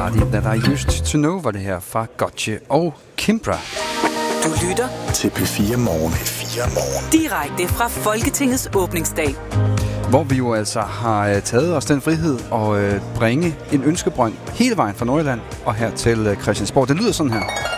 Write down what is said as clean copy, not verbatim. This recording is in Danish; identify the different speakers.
Speaker 1: Starting That I Used To Know var det her fra Gotye og Kimbra.
Speaker 2: Du lytter
Speaker 3: til P4 Morgen. P4 Morgen.
Speaker 2: Direkte fra Folketingets åbningsdag.
Speaker 1: Hvor vi jo altså har taget os den frihed at bringe en ønskebrønd hele vejen fra Nordjylland og her til Christiansborg. Det lyder sådan her.